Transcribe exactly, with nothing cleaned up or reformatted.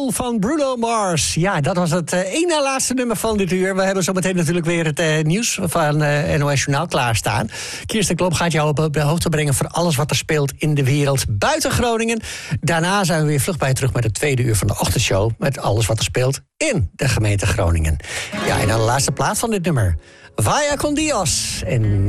Soul van Bruno Mars. Ja, dat was het uh, één na laatste nummer van dit uur. We hebben zometeen natuurlijk weer het uh, nieuws van uh, N O S Journaal klaarstaan. Kirsten Klop gaat jou op de hoogte brengen voor alles wat er speelt in de wereld buiten Groningen. Daarna zijn we weer vlug bij je terug met het tweede uur van de ochtendshow. Met alles wat er speelt in de gemeente Groningen. Ja, en dan de laatste plaat van dit nummer. Vaya con Dios. En